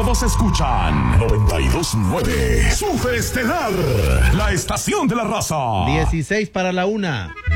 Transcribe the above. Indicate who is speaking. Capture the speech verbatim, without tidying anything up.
Speaker 1: Todos escuchan noventa y dos punto nueve. Super Estelar, la estación de la raza.
Speaker 2: dieciséis para la una.